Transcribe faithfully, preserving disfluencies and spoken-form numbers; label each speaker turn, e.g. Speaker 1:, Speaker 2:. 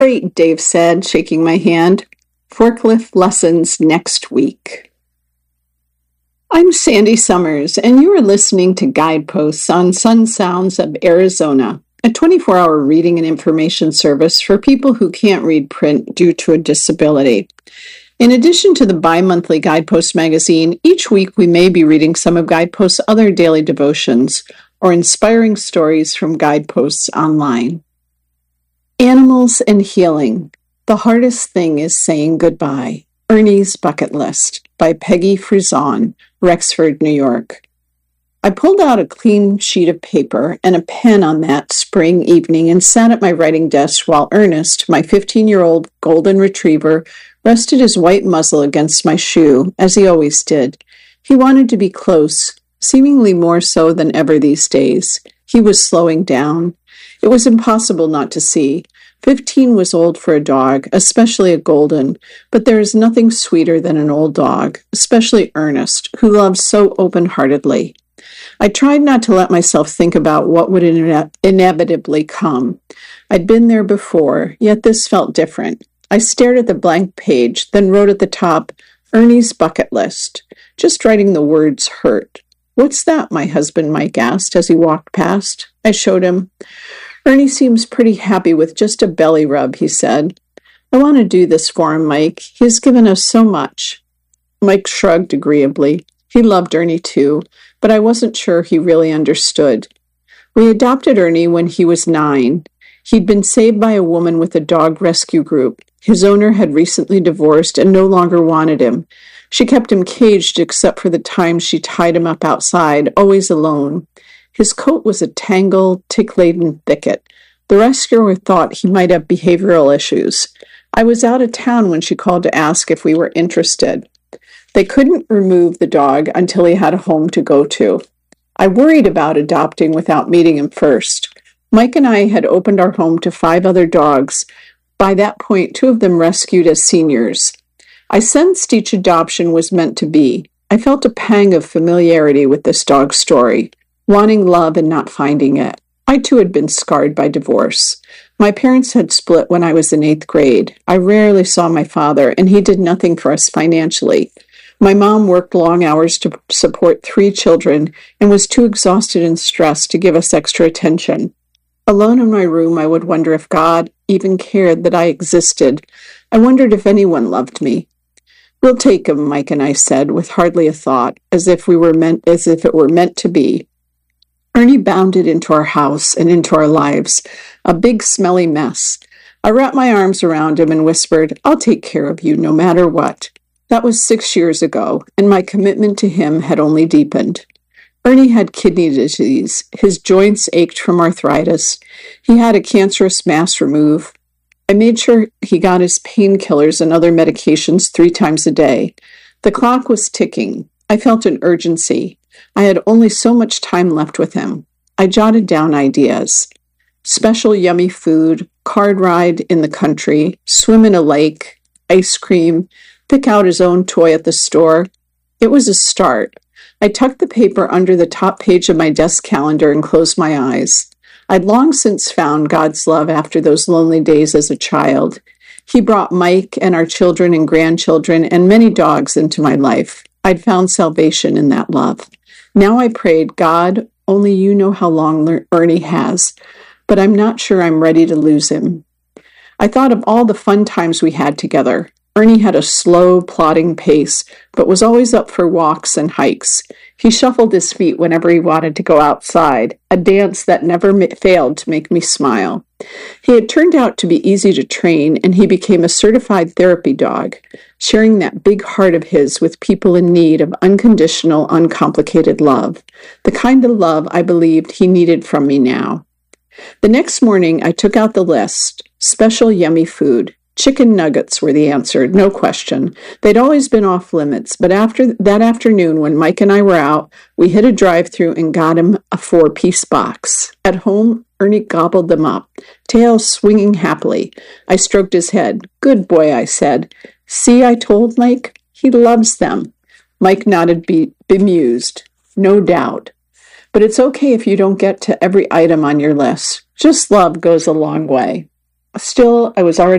Speaker 1: Great, Dave said, shaking my hand. Forklift lessons next week. I'm Sandy Summers, and you are listening to Guideposts on Sun Sounds of Arizona, a twenty-four hour reading and information service for people who can't read print due to a disability. In addition to the bi-monthly Guidepost magazine, each week we may be reading some of Guideposts' other daily devotions or inspiring stories from Guideposts online. Animals and Healing. The Hardest Thing is Saying Goodbye. Ernie's Bucket List by Peggy Frizon, Rexford, New York. I pulled out a clean sheet of paper and a pen on that spring evening and sat at my writing desk while Ernest, my fifteen-year-old golden retriever, rested his white muzzle against my shoe, as he always did. He wanted to be close, seemingly more so than ever these days. He was slowing down. It was impossible not to see. Fifteen was old for a dog, especially a golden, but there is nothing sweeter than an old dog, especially Ernest, who loves so open-heartedly. I tried not to let myself think about what would ine- inevitably come. I'd been there before, yet this felt different. I stared at the blank page, then wrote at the top, Ernie's Bucket List. Just writing the words hurt. What's that? My husband Mike asked as he walked past. I showed him. Ernie seems pretty happy with just a belly rub, he said. I want to do this for him, Mike. He has given us so much. Mike shrugged agreeably. He loved Ernie too, but I wasn't sure he really understood. We adopted Ernie when he was nine. He'd been saved by a woman with a dog rescue group. His owner had recently divorced and no longer wanted him. She kept him caged except for the times she tied him up outside, always alone. His coat was a tangled, tick-laden thicket. The rescuer thought he might have behavioral issues. I was out of town when she called to ask if we were interested. They couldn't remove the dog until he had a home to go to. I worried about adopting without meeting him first. Mike and I had opened our home to five other dogs. By that point, two of them rescued as seniors. I sensed each adoption was meant to be. I felt a pang of familiarity with this dog's story. Wanting love and not finding it. I too had been scarred by divorce. My parents had split when I was in eighth grade. I rarely saw my father, and he did nothing for us financially. My mom worked long hours to support three children and was too exhausted and stressed to give us extra attention. Alone in my room, I would wonder if God even cared that I existed. I wondered if anyone loved me. We'll take him, Mike and I said, with hardly a thought, as if we were meant, as if it were meant to be. Ernie bounded into our house and into our lives, a big smelly mess. I wrapped my arms around him and whispered, I'll take care of you no matter what. That was six years ago, and my commitment to him had only deepened. Ernie had kidney disease. His joints ached from arthritis. He had a cancerous mass removed. I made sure he got his painkillers and other medications three times a day. The clock was ticking. I felt an urgency. I had only so much time left with him. I jotted down ideas. Special yummy food, card ride in the country, swim in a lake, ice cream, pick out his own toy at the store. It was a start. I tucked the paper under the top page of my desk calendar and closed my eyes. I'd long since found God's love after those lonely days as a child. He brought Mike and our children and grandchildren and many dogs into my life. I'd found salvation in that love. Now I prayed, God, only you know how long Ernie has, but I'm not sure I'm ready to lose him. I thought of all the fun times we had together. Ernie had a slow, plodding pace, but was always up for walks and hikes. He shuffled his feet whenever he wanted to go outside, a dance that never ma- failed to make me smile. He had turned out to be easy to train, and he became a certified therapy dog, sharing that big heart of his with people in need of unconditional, uncomplicated love, the kind of love I believed he needed from me now. The next morning, I took out the list. Special yummy food. Chicken nuggets were the answer, no question. They'd always been off limits, but after that afternoon when Mike and I were out, we hit a drive-thru and got him a four-piece box. At home, Ernie gobbled them up, tail swinging happily. I stroked his head. Good boy, I said. See, I told Mike. He loves them. Mike nodded be- bemused. No doubt. But it's okay if you don't get to every item on your list. Just love goes a long way. Still, I was already